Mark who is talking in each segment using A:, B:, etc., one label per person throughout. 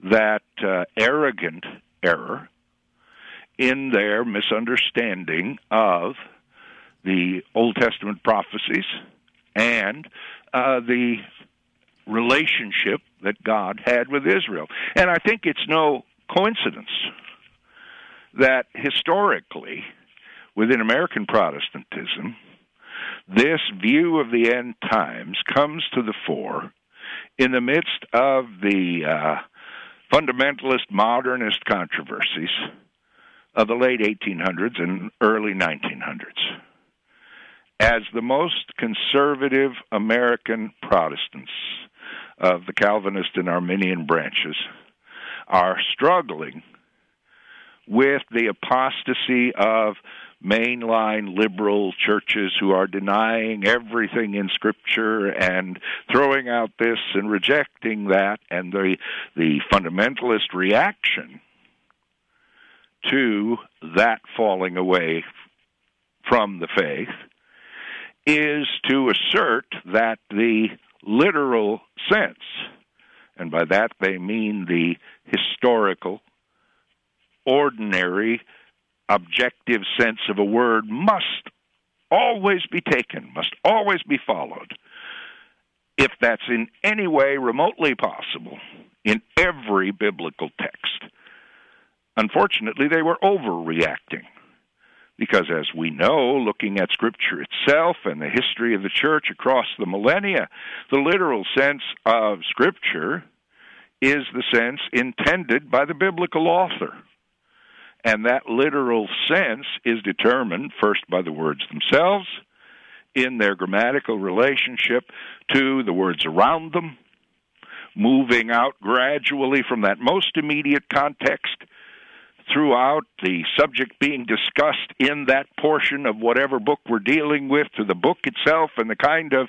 A: that arrogant error in their misunderstanding of the Old Testament prophecies and the relationship that God had with Israel. And I think it's no coincidence that historically, within American Protestantism, this view of the end times comes to the fore in the midst of the fundamentalist modernist controversies of the late 1800s and early 1900s. As the most conservative American Protestants of the Calvinist and Arminian branches are struggling with the apostasy of mainline liberal churches who are denying everything in Scripture and throwing out this and rejecting that, and the fundamentalist reaction to that falling away from the faith is to assert that the literal sense, and by that they mean the historical, ordinary, objective sense of a word, must always be taken, must always be followed, if that's in any way remotely possible, in every biblical text. Unfortunately, they were overreacting, because as we know, looking at Scripture itself and the history of the church across the millennia, the literal sense of Scripture is the sense intended by the biblical author. And that literal sense is determined first by the words themselves, in their grammatical relationship to the words around them, moving out gradually from that most immediate context throughout the subject being discussed in that portion of whatever book we're dealing with, to the book itself and the kind of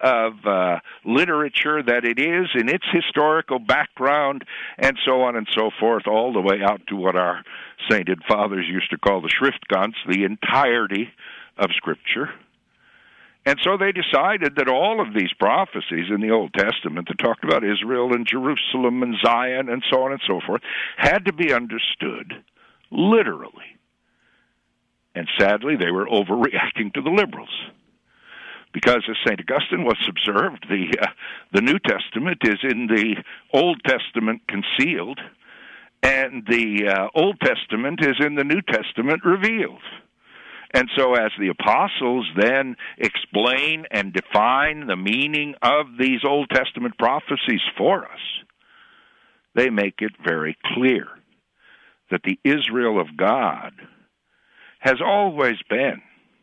A: literature that it is in its historical background, and so on and so forth, all the way out to what our sainted fathers used to call the Schriftganz, the entirety of Scripture. And so they decided that all of these prophecies in the Old Testament that talked about Israel and Jerusalem and Zion and so on and so forth had to be understood literally. And sadly, they were overreacting to the liberals. Because, as St. Augustine once observed, the New Testament is in the Old Testament concealed, and the Old Testament is in the New Testament revealed. And so as the apostles then explain and define the meaning of these Old Testament prophecies for us, they make it very clear that the Israel of God has always been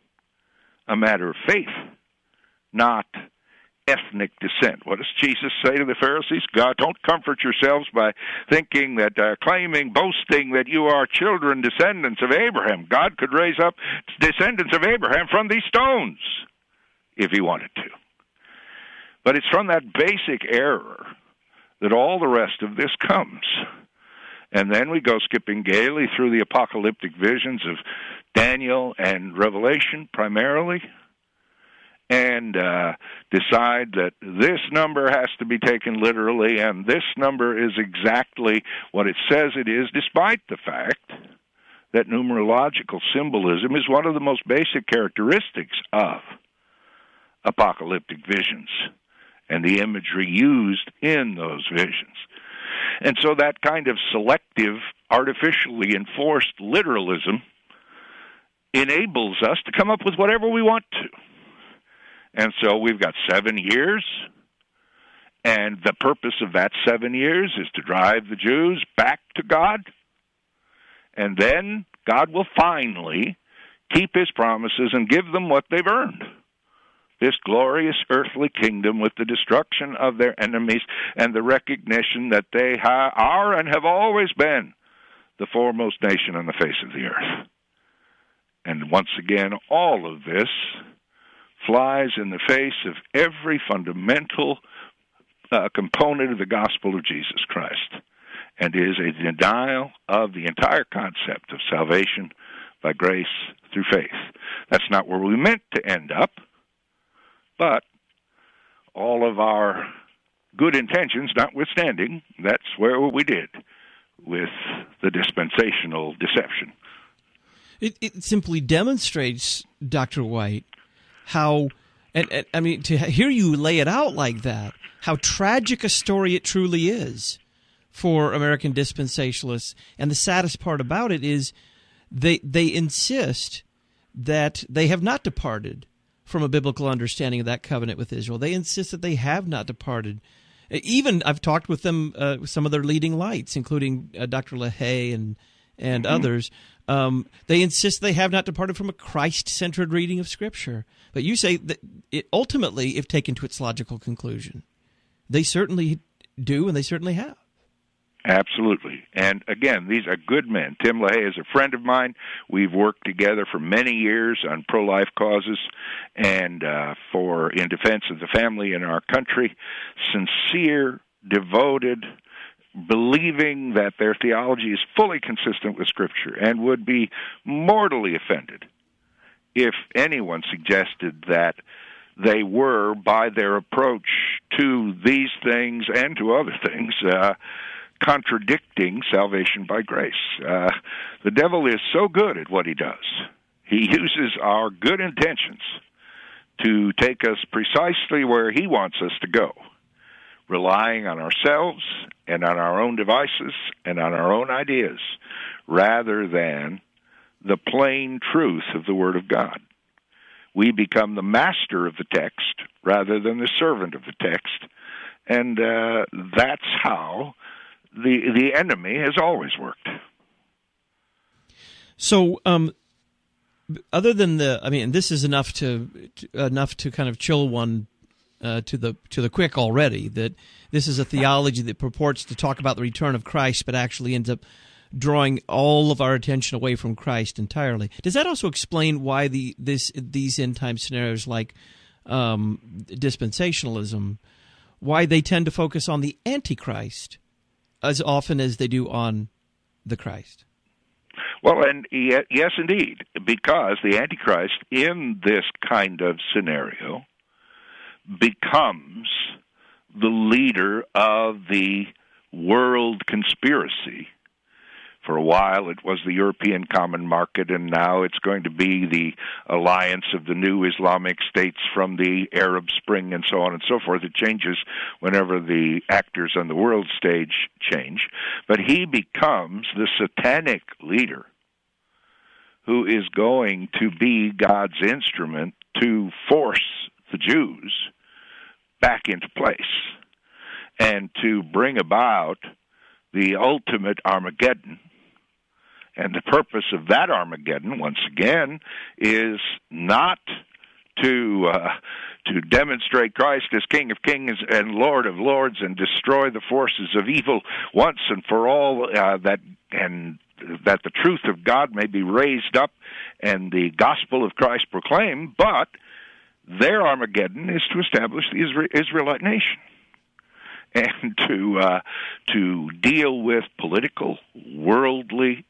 A: a matter of faith, not ethnic descent. What does Jesus say to the Pharisees? God, don't comfort yourselves by thinking that, claiming, boasting that you are children, descendants of Abraham. God could raise up descendants of Abraham from these stones if he wanted to. But it's from that basic error that all the rest of this comes. And then we go skipping gaily through the apocalyptic visions of Daniel and Revelation primarily, and decide that this number has to be taken literally, and this number is exactly what it says it is, despite the fact that numerological symbolism is one of the most basic characteristics of apocalyptic visions and the imagery used in those visions. And so that kind of selective, artificially enforced literalism enables us to come up with whatever we want to. And so we've got 7 years, and the purpose of that 7 years is to drive the Jews back to God, and then God will finally keep his promises and give them what they've earned, this glorious earthly kingdom with the destruction of their enemies and the recognition that they are and have always been the foremost nation on the face of the earth. And once again, all of this flies in the face of every fundamental component of the gospel of Jesus Christ, and is a denial of the entire concept of salvation by grace through faith. That's not where we meant to end up, but all of our good intentions notwithstanding, that's where we did with the dispensational deception.
B: It simply demonstrates, Dr. White, how, and I mean, to hear you lay it out like that, how tragic a story it truly is for American dispensationalists. And the saddest part about it is they insist that they have not departed from a biblical understanding of that covenant with Israel. They insist that they have not departed. Even I've talked with them, some of their leading lights, including Dr. LaHaye and others. They insist they have not departed from a Christ-centered reading of Scripture. But you say that it ultimately, if taken to its logical conclusion, they certainly do, and they certainly have.
A: Absolutely. And again, these are good men. Tim LaHaye is a friend of mine. We've worked together for many years on pro-life causes and in defense of the family in our country. Sincere, devoted, believing that their theology is fully consistent with Scripture, and would be mortally offended if anyone suggested that they were, by their approach to these things and to other things, contradicting salvation by grace. The devil is so good at what he does. He uses our good intentions to take us precisely where he wants us to go, relying on ourselves and on our own devices and on our own ideas, rather than the plain truth of the Word of God. We become the master of the text rather than the servant of the text, and that's how the enemy has always worked.
B: So, other than this is enough to kind of chill one to the quick already. That this is a theology that purports to talk about the return of Christ, but actually ends up drawing all of our attention away from Christ entirely. Does that also explain why these end time scenarios like dispensationalism, why they tend to focus on the Antichrist as often as they do on the Christ?
A: Well, and yes, indeed, because the Antichrist in this kind of scenario becomes the leader of the world conspiracy. For a while, it was the European Common Market, and now it's going to be the alliance of the new Islamic states from the Arab Spring and so on and so forth. It changes whenever the actors on the world stage change. But he becomes the satanic leader who is going to be God's instrument to force the Jews back into place and to bring about the ultimate Armageddon. And the purpose of that Armageddon, once again, is not to demonstrate Christ as King of Kings and Lord of Lords and destroy the forces of evil once and for all, that the truth of God may be raised up and the gospel of Christ proclaimed, but their Armageddon is to establish the Israelite nation and to deal with political, worldly,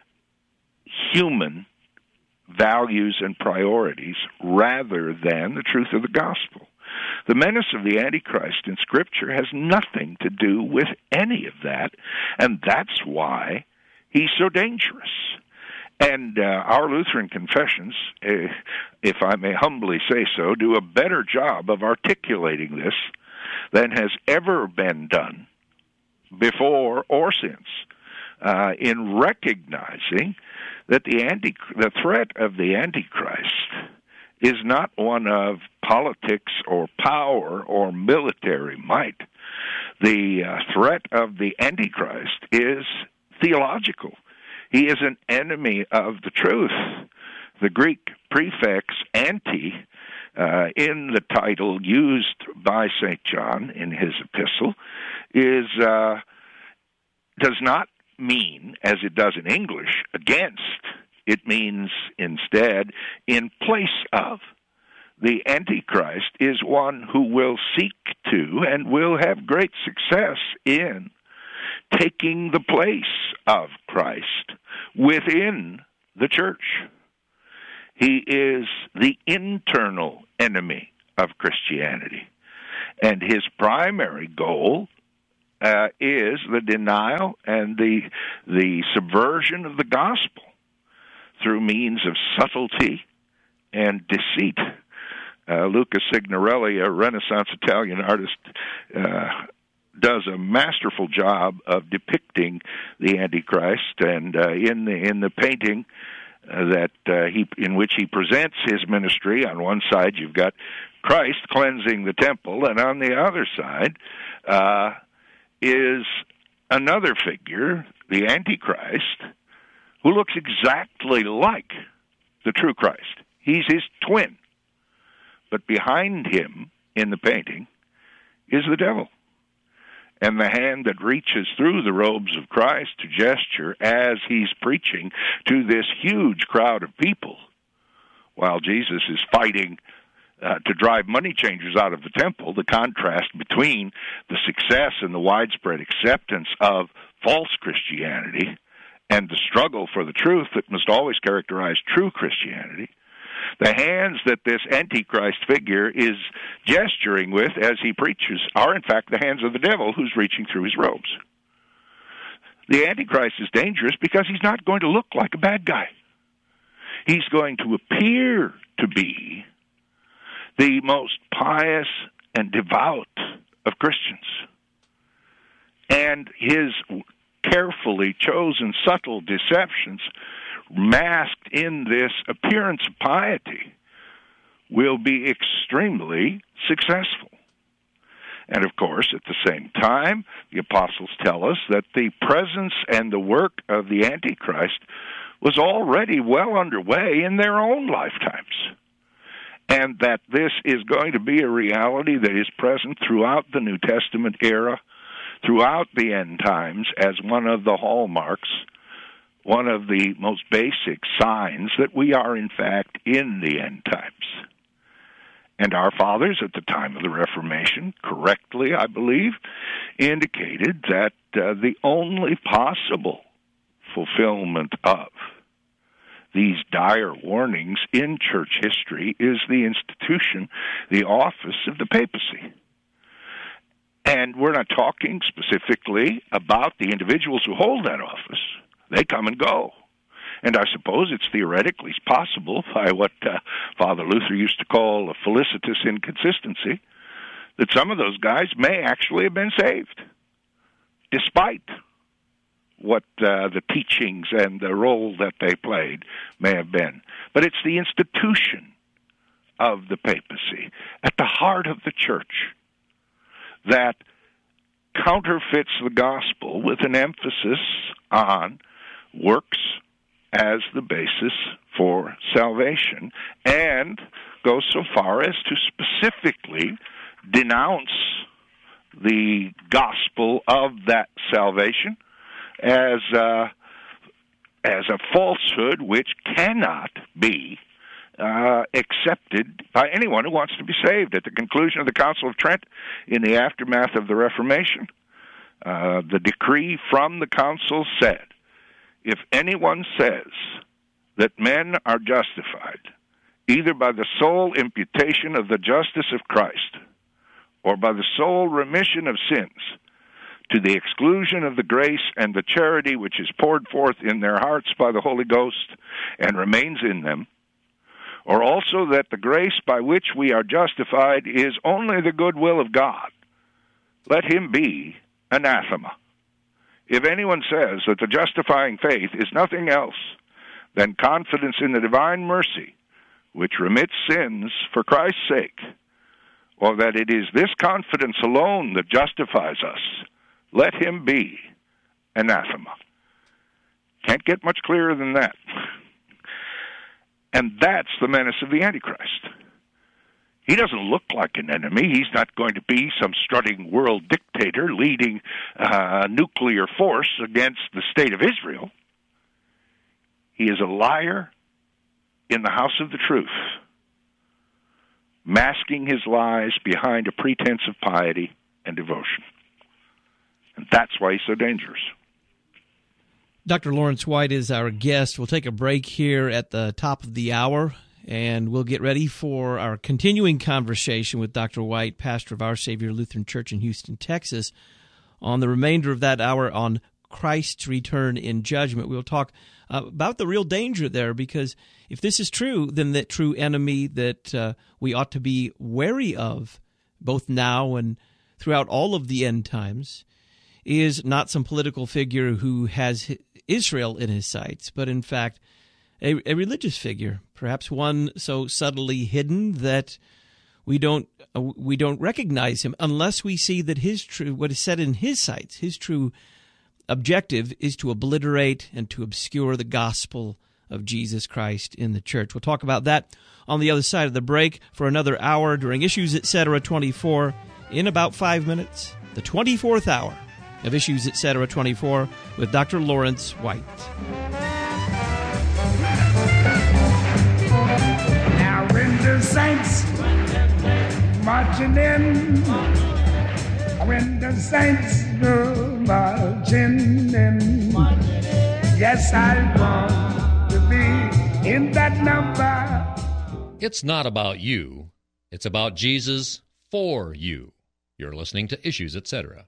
A: human values and priorities rather than the truth of the gospel. The menace of the Antichrist in Scripture has nothing to do with any of that, and that's why he's so dangerous. And our Lutheran confessions, if I may humbly say so, do a better job of articulating this than has ever been done before or since, in recognizing that the threat of the Antichrist is not one of politics or power or military might. The threat of the Antichrist is theological. He is an enemy of the truth. The Greek prefix anti in the title used by St. John in his epistle does not mean, as it does in English, against. It means instead in place of. The Antichrist is one who will seek to and will have great success in taking the place of Christ within the church. He is the internal enemy of Christianity. And his primary goal is the denial and the subversion of the gospel through means of subtlety and deceit. Luca Signorelli, a Renaissance Italian artist, does a masterful job of depicting the Antichrist, and in the painting in which he presents his ministry, on one side you've got Christ cleansing the temple, and on the other side is another figure, the Antichrist, who looks exactly like the true Christ. He's his twin. But behind him in the painting is the devil. And the hand that reaches through the robes of Christ to gesture as he's preaching to this huge crowd of people, while Jesus is fighting to drive money changers out of the temple. The contrast between the success and the widespread acceptance of false Christianity and the struggle for the truth that must always characterize true Christianity. The hands that this Antichrist figure is gesturing with as he preaches are, in fact, the hands of the devil who's reaching through his robes. The Antichrist is dangerous because he's not going to look like a bad guy. He's going to appear to be the most pious and devout of Christians. And his carefully chosen subtle deceptions masked in this appearance of piety will be extremely successful. And of course, at the same time, the apostles tell us that the presence and the work of the Antichrist was already well underway in their own lifetimes, and that this is going to be a reality that is present throughout the New Testament era, throughout the end times, as one of the hallmarks, one of the most basic signs that we are, in fact, in the end times. And our fathers at the time of the Reformation, correctly, I believe, indicated that the only possible fulfillment of these dire warnings in church history is the institution, the office of the papacy. And we're not talking specifically about the individuals who hold that office. They come and go. And I suppose it's theoretically possible, by what Father Luther used to call a felicitous inconsistency, that some of those guys may actually have been saved, despite what the teachings and the role that they played may have been. But it's the institution of the papacy at the heart of the church that counterfeits the gospel with an emphasis on works as the basis for salvation, and goes so far as to specifically denounce the gospel of that salvation as a falsehood which cannot be accepted by anyone who wants to be saved. At the conclusion of the Council of Trent, in the aftermath of the Reformation, the decree from the council said, if anyone says that men are justified either by the sole imputation of the justice of Christ or by the sole remission of sins to the exclusion of the grace and the charity which is poured forth in their hearts by the Holy Ghost and remains in them, or also that the grace by which we are justified is only the good will of God, let him be anathema. If anyone says that the justifying faith is nothing else than confidence in the divine mercy, which remits sins for Christ's sake, or that it is this confidence alone that justifies us, let him be anathema. Can't get much clearer than that. And that's the menace of the Antichrist. He doesn't look like an enemy. He's not going to be some strutting world dictator leading a nuclear force against the state of Israel. He is a liar in the house of the truth, masking his lies behind a pretense of piety and devotion. And that's why he's so dangerous.
B: Dr. Lawrence White is our guest. We'll take a break here at the top of the hour. And we'll get ready for our continuing conversation with Dr. White, pastor of Our Savior Lutheran Church in Houston, Texas, on the remainder of that hour on Christ's return in judgment. We'll talk about the real danger there, because if this is true, then that true enemy that we ought to be wary of, both now and throughout all of the end times, is not some political figure who has Israel in his sights, but in fact a religious figure, perhaps one so subtly hidden that we don't recognize him unless we see that what is said in his sights, his true objective is to obliterate and to obscure the gospel of Jesus Christ in the church. We'll talk about that on the other side of the break for another hour during Issues Etc. 24 in about 5 minutes, the 24th hour of Issues Etc. 24 with Dr. Lawrence White.
C: Now when the saints marching in, when the saints go marching in, yes, I want to be in that number.
D: It's not about you. It's about Jesus for you. You're listening to Issues, Etc.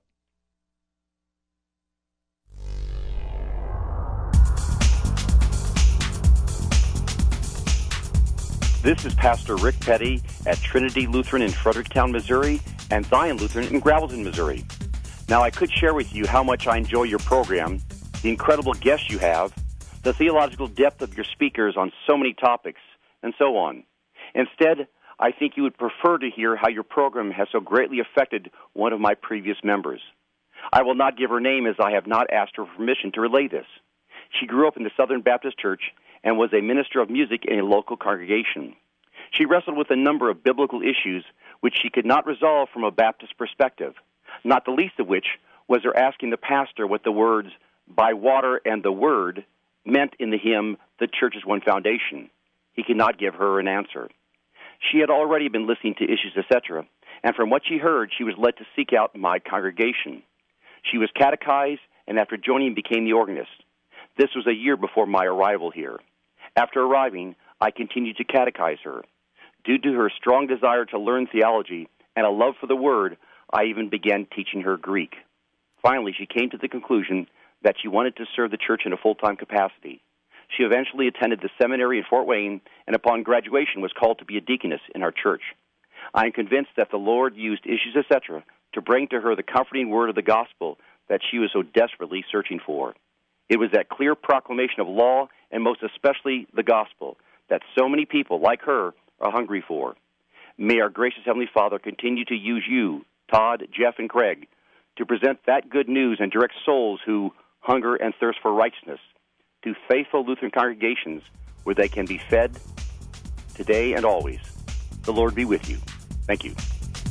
E: This is Pastor Rick Petty at Trinity Lutheran in Fredericktown, Missouri, and Zion Lutheran in Gravelton, Missouri. Now, I could share with you how much I enjoy your program, the incredible guests you have, the theological depth of your speakers on so many topics, and so on. Instead, I think you would prefer to hear how your program has so greatly affected one of my previous members. I will not give her name, as I have not asked her permission to relay this. She grew up in the Southern Baptist Church and was a minister of music in a local congregation. She wrestled with a number of biblical issues which she could not resolve from a Baptist perspective, not the least of which was her asking the pastor what the words, "by water and the word," meant in the hymn, "The Church's One Foundation." He could not give her an answer. She had already been listening to Issues, Etc., and from what she heard, she was led to seek out my congregation. She was catechized, and after joining, became the organist. This was a year before my arrival here. After arriving, I continued to catechize her. Due to her strong desire to learn theology and a love for the Word, I even began teaching her Greek. Finally, she came to the conclusion that she wanted to serve the church in a full-time capacity. She eventually attended the seminary in Fort Wayne, and upon graduation was called to be a deaconess in our church. I am convinced that the Lord used Issues, Etc. to bring to her the comforting word of the gospel that she was so desperately searching for. It was that clear proclamation of law, and most especially the gospel, that so many people like her are hungry for. May our gracious Heavenly Father continue to use you, Todd, Jeff, and Craig, to present that good news and direct souls who hunger and thirst for righteousness to faithful Lutheran congregations where they can be fed today and always. The Lord be with you. Thank you.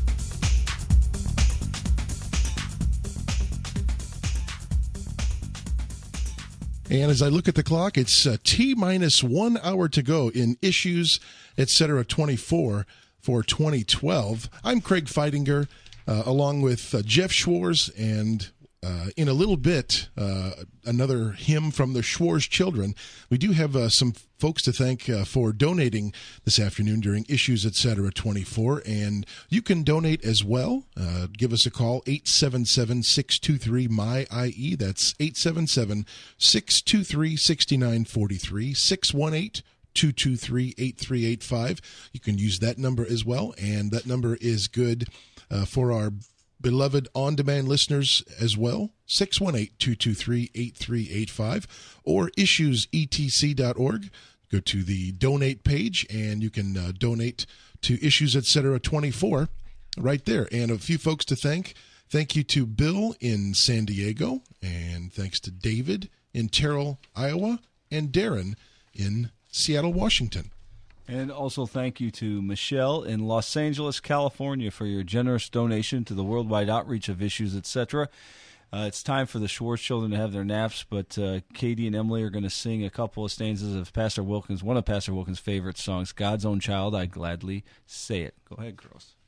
F: And as I look at the clock, it's T-minus 1 hour to go in Issues, Etc. 24 for 2012. I'm Craig Feidinger, along with Jeff Schwartz, and in a little bit, another hymn from the Schwartz children. We do have some folks to thank for donating this afternoon during Issues, Etc. 24, and you can donate as well. Give us a call, 877-623-MY-IE. That's 877-623-6943, 618-223-8385. You can use that number as well, and that number is good for our beloved on-demand listeners as well, 618-223-8385, or issuesetc.org. Go to the donate page, and you can donate to Issues, Etc. 24 right there. And a few folks to thank. Thank you to Bill in San Diego, and thanks to David in Terrell, Iowa, and Darren in Seattle, Washington.
G: And also thank you to Michelle in Los Angeles, California, for your generous donation to the worldwide outreach of Issues, Etc. It's time for the Schwartz children to have their naps, but Katie and Emily are going to sing a couple of stanzas of one of Pastor Wilkins' favorite songs, God's Own Child, I Gladly Say It. Go ahead, girls.